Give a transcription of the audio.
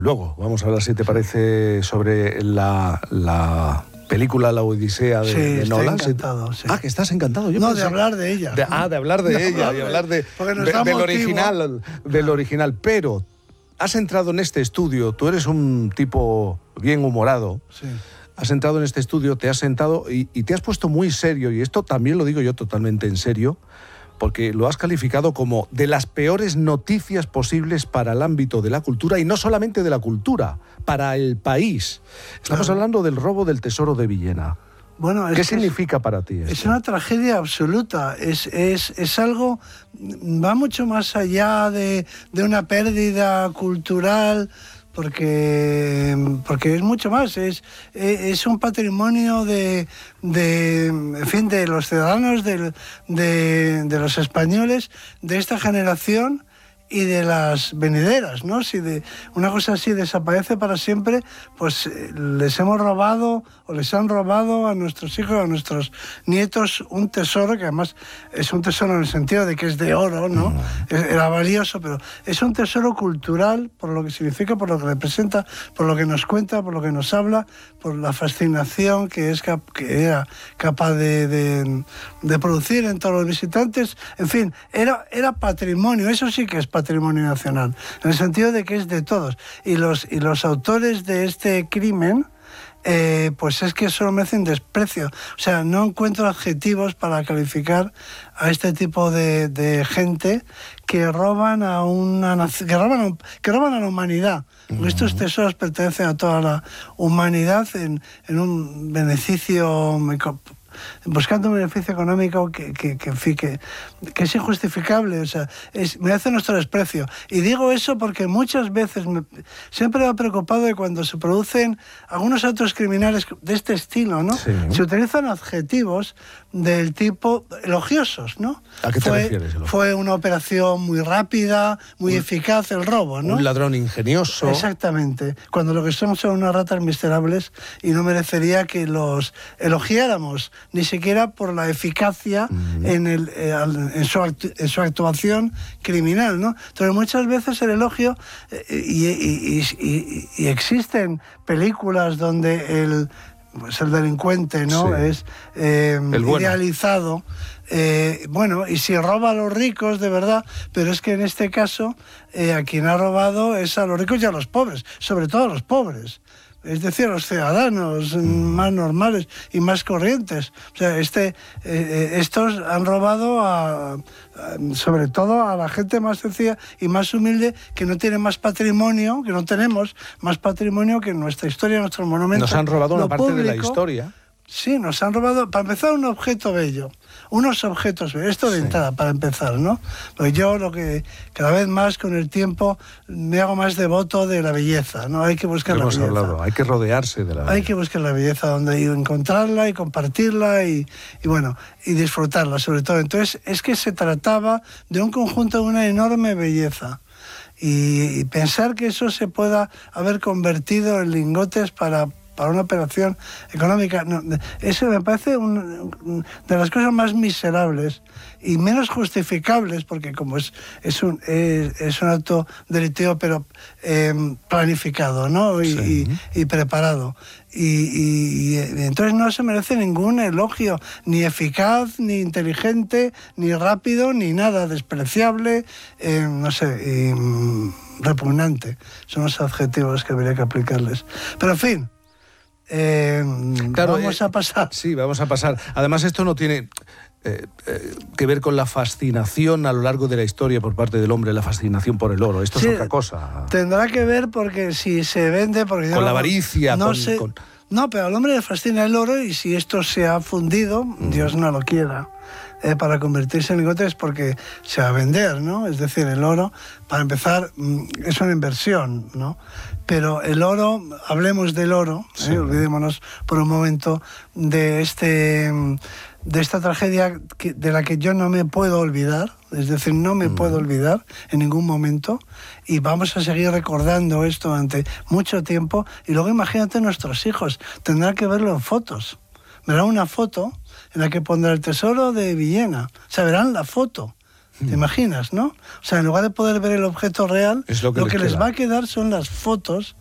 Luego vamos a hablar, si te parece, sobre la película La Odisea de Nolan. Sí, encantado, sí. Ah, que estás encantado. Yo no, pensé... de hablar de ella. de hablar de ella, de hablar del original. Pero has entrado en este estudio, tú eres un tipo bien humorado. Sí. Has entrado en este estudio, te has sentado y te has puesto muy serio, y esto también lo digo yo totalmente en serio, porque lo has calificado como de las peores noticias posibles para el ámbito de la cultura, y no solamente de la cultura, para el país. Estamos hablando del robo del tesoro de Villena. Bueno, ¿Qué significa para ti esto? Es una tragedia absoluta, es algo, va mucho más allá de una pérdida cultural, porque es mucho más, es un patrimonio de los ciudadanos, de los españoles, de esta generación y de las venideras, ¿no? Si una cosa así desaparece para siempre, pues les hemos robado o les han robado a nuestros hijos, a nuestros nietos, un tesoro que además es un tesoro en el sentido de que es de oro, ¿no? Era valioso, pero es un tesoro cultural por lo que significa, por lo que representa, por lo que nos cuenta, por lo que nos habla, por la fascinación que era capaz de producir en todos los visitantes. En fin, era patrimonio, eso sí que es patrimonio nacional, en el sentido de que es de todos. Y los autores de este crimen, pues es que solo merecen desprecio. O sea, no encuentro adjetivos para calificar a este tipo de gente que roban a una nación, que roban a la humanidad. Porque estos tesoros pertenecen a toda la humanidad en un beneficio, buscando un beneficio económico que es injustificable, o sea, merece nuestro desprecio. Y digo eso porque muchas veces siempre me ha preocupado de cuando se producen algunos actos criminales de este estilo, ¿no? Sí. Se utilizan adjetivos del tipo elogiosos, ¿no? ¿A qué te refieres? Fue una operación muy rápida, muy eficaz el robo, ¿no? Un ladrón ingenioso. Exactamente. Cuando lo que somos son unas ratas miserables, y no merecería que los elogiáramos, ni siquiera por la eficacia en su actuación criminal, ¿no? Entonces muchas veces el elogio, y existen películas donde el delincuente, ¿no? Sí. Es idealizado. Bueno, y si roba a los ricos, de verdad, pero es que en este caso a quien ha robado es a los ricos y a los pobres, sobre todo a los pobres. Es decir, a los ciudadanos más normales y más corrientes. O sea, estos han robado sobre todo a la gente más sencilla y más humilde, que no tiene más patrimonio, que no tenemos más patrimonio que en nuestra historia, nuestros monumentos. Nos han robado una parte de la historia. Sí, nos han robado, para empezar, un objeto bello, unos objetos bellos, esto de entrada, para empezar, ¿no? Pues yo lo que cada vez más con el tiempo me hago más devoto de la belleza, ¿no? Hay que buscar la belleza. Hemos hablado, hay que rodearse de la belleza. Hay que buscar la belleza donde encontrarla y compartirla y bueno, y disfrutarla sobre todo. Entonces, es que se trataba de un conjunto de una enorme belleza. Y pensar que eso se pueda haber convertido en lingotes para una operación económica, no, eso me parece de las cosas más miserables y menos justificables, porque como es un acto delictivo, pero planificado, ¿no? Y preparado. Y entonces no se merece ningún elogio, ni eficaz, ni inteligente, ni rápido, ni nada, despreciable, no sé, repugnante. Son los adjetivos que habría que aplicarles. Pero en fin, claro, vamos a pasar. Sí, vamos a pasar. Además, esto no tiene que ver con la fascinación a lo largo de la historia por parte del hombre, la fascinación por el oro. Esto es otra cosa. Tendrá que ver porque si se vende... Porque con la avaricia. No, pero al hombre le fascina el oro, y si esto se ha fundido, Dios no lo quiera, para convertirse en lingotes, porque se va a vender, ¿no? Es decir, el oro, para empezar, es una inversión, ¿no? Pero el oro, hablemos del oro, olvidémonos por un momento de esta tragedia de la que yo no me puedo olvidar, es decir, no me puedo olvidar en ningún momento, y vamos a seguir recordando esto durante mucho tiempo. Y luego imagínate, nuestros hijos tendrán que verlo en fotos, verán una foto en la que pondrá el tesoro de Villena, o sea, verán la foto ¿Te imaginas, no? O sea, en lugar de poder ver el objeto real, Es lo que les les queda. va a quedar son las fotos